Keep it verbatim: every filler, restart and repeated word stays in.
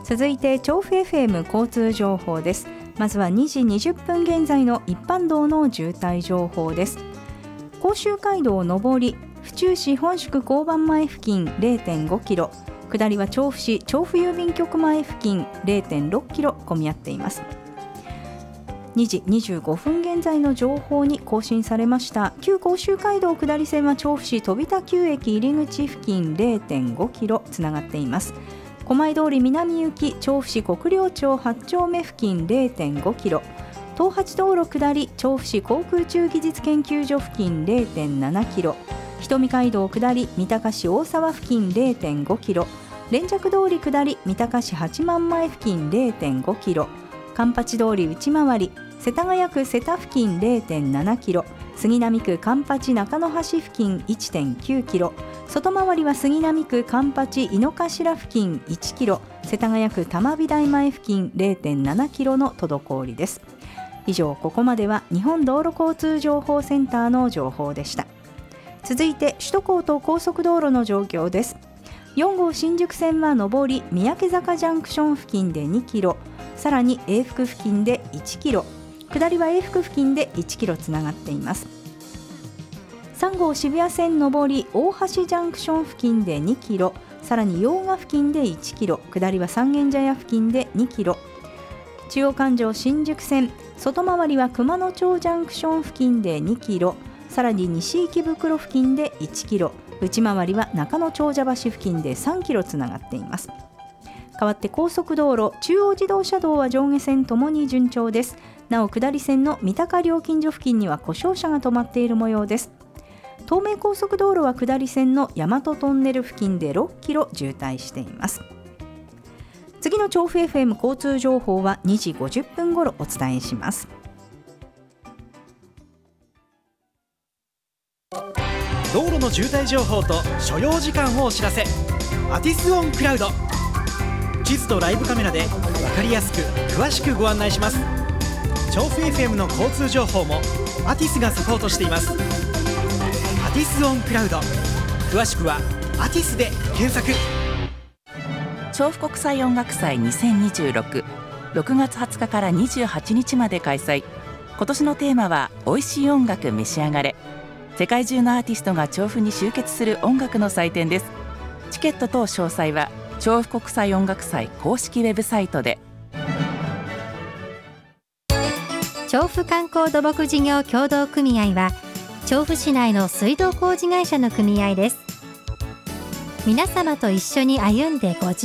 続いて調布 エフエム 交通情報です。まずはにじにじゅっぷん現在の一般道の渋滞情報です。甲州街道上り府中市本宿交番前付近 れいてんごキロ、下りは調布市調布郵便局前付近 れいてんろっキロ混み合っています。にじにじゅうごふん現在の情報に更新されました。旧甲州街道下り線は調布市飛田旧駅入り口付近 れいてんごキロつながっています。狛江通り南行き調布市国領町はち丁目付近 れいてんごキロ、東八道路下り調布市航空宇宙技術研究所付近 れいてんななキロ、瞳街道下り三鷹市大沢付近 れいてんごキロ、連着通り下り三鷹市八幡前付近 れいてんごキロ、環八通り内回り世田谷区瀬田付近 れいてんななキロ、杉並区環八中野橋付近 いってんきゅうキロ、外回りは杉並区環八井の頭付近いちキロ、世田谷区玉美大前付近 れいてんななキロの滞りです。以上、ここまでは日本道路交通情報センターの情報でした。続いて首都高と高速道路の状況です。よん号新宿線は上り三宅坂ジャンクション付近でにキロ、さらに永福付近でいちキロ、下りは永福付近でいちキロつながっています。さん号渋谷線上り大橋ジャンクション付近でにキロ、さらに用賀付近でいちキロ、下りは三軒茶屋付近でにキロ、中央環状新宿線外回りは熊野町ジャンクション付近でにキロ、さらに西池袋付近でいちキロ、内回りは中野長者橋付近でさんキロつながっています。代わって高速道路中央自動車道は上下線ともに順調です。なお下り線の三鷹料金所付近には故障車が止まっている模様です。東名高速道路は下り線の大和トンネル付近でろっキロ渋滞しています。次の調布 エフエム 交通情報はにじごじゅっぷん頃お伝えします。 道路の渋滞情報と所要時間をお知らせ。アティスオンクラウド、地図とライブカメラで分かりやすく詳しくご案内します。調布 エフエム の交通情報もアティスがサポートしています。アティスオンクラウド、詳しくはアティスで検索。 調布国際音楽祭にせんにじゅうろく、ろくがつはつかからにじゅうはちにちまで開催。今年のテーマは美味しい音楽召し上がれ。世界中のアーティストが調布に集結する音楽の祭典です。チケット等詳細は調布国際音楽祭公式ウェブサイトで。 調布観光土木事業協同組合は調布市内の水道工事会社の組合です。皆様と一緒に歩んでごじゅう